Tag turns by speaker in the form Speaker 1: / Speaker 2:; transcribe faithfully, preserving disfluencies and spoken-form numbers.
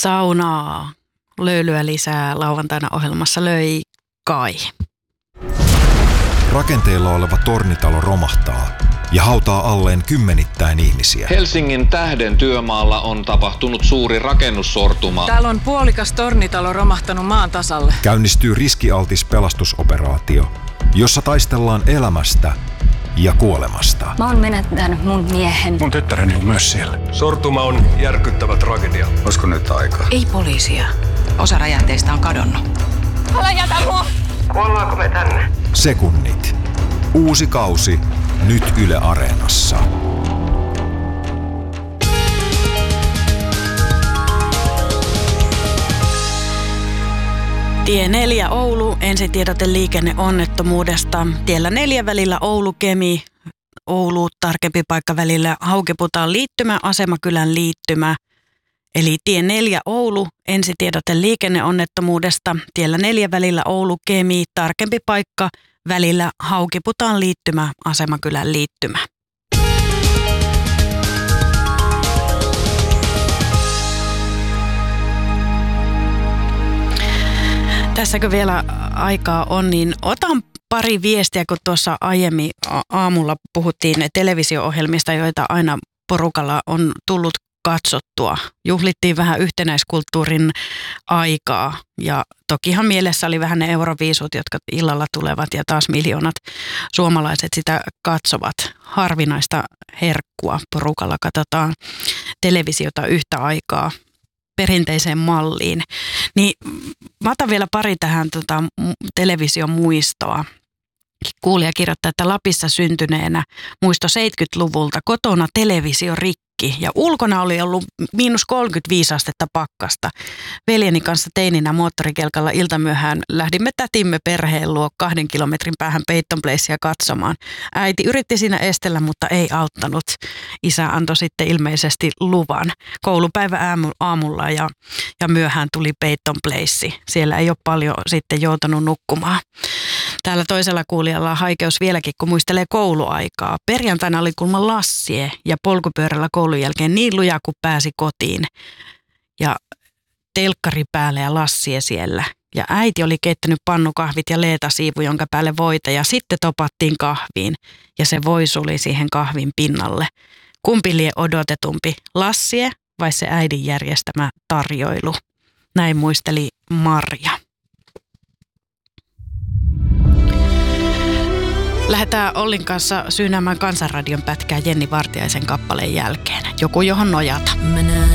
Speaker 1: Saunaa, löylyä lisää lauantaina ohjelmassa löi Kai.
Speaker 2: Rakenteilla oleva tornitalo romahtaa ja hautaa alleen kymmenittäin ihmisiä.
Speaker 3: Helsingin Tähden työmaalla on tapahtunut suuri rakennussortuma.
Speaker 4: Täällä on puolikas tornitalo romahtanut maan tasalle.
Speaker 2: Käynnistyy riskialtis pelastusoperaatio, jossa taistellaan elämästä ja kuolemasta.
Speaker 5: Mä oon menettänyt mun miehen.
Speaker 6: Mun tyttäreni on myös siellä.
Speaker 7: Sortuma on järkyttävä tragedia.
Speaker 6: Olisiko nyt aika?
Speaker 8: Ei poliisia. Osa räjähteistä on kadonnut.
Speaker 5: Älä jätä mua!
Speaker 7: Kuollaanko me tänne?
Speaker 2: Sekunnit. Uusi kausi. Nyt Yle Areenassa.
Speaker 1: Tie neljä Oulu, ensitiedote liikenneonnettomuudesta. Tiellä neljä välillä Oulu-Kemi, Oulu tarkempi paikka välillä Haukiputaan liittymä, Asemakylän liittymä. Eli tie neljä Oulu, ensitiedote liikenneonnettomuudesta. Tiellä neljä välillä Oulu-Kemi, tarkempi paikka välillä Haukiputaan liittymä, Asemakylän liittymä. Tässäkö vielä aikaa on, niin otan pari viestiä, kun tuossa aiemmin aamulla puhuttiin televisio-ohjelmista, joita aina porukalla on tullut katsottua. Juhlittiin vähän yhtenäiskulttuurin aikaa ja tokihan mielessä oli vähän ne euroviisut, jotka illalla tulevat ja taas miljoonat suomalaiset sitä katsovat. Harvinaista herkkua porukalla katsotaan televisiota yhtä aikaa perinteiseen malliin. Niin mä otan vielä pari tähän tota, television muistoa. Kuulija kirjoittaa, että Lapissa syntyneenä muisto seitsemänkymmentäluvulta kotona televisio rikki ja ulkona oli ollut miinus kolmekymmentäviisi astetta pakkasta. Veljeni kanssa teininä moottorikelkalla iltamyöhään lähdimme tätimme perheen luo kahden kilometrin päähän Peyton Placea katsomaan. Äiti yritti siinä estellä, mutta ei auttanut. Isä antoi sitten ilmeisesti luvan. Koulupäivä aamulla ja, ja myöhään tuli Peyton Place. Siellä ei ole paljon sitten joutanut nukkumaan. Täällä toisella kuulijalla on haikeus vieläkin, kun muistelee kouluaikaa. Perjantaina oli kulma lassie ja polkupyörällä koulun jälkeen niin luja, kun pääsi kotiin. Ja telkkari päälle ja lassie siellä. Ja äiti oli keittänyt pannukahvit ja leetasiivu, jonka päälle voita. Ja sitten topattiin kahviin ja se voi suli siihen kahvin pinnalle. Kumpi lie odotetumpi, lassie vai se äidin järjestämä tarjoilu? Näin muisteli Marja. Lähdetään Ollin kanssa syynäämään Kansanradion pätkää Jenni Vartiaisen kappaleen jälkeen. Joku johon nojata.
Speaker 9: Mä näen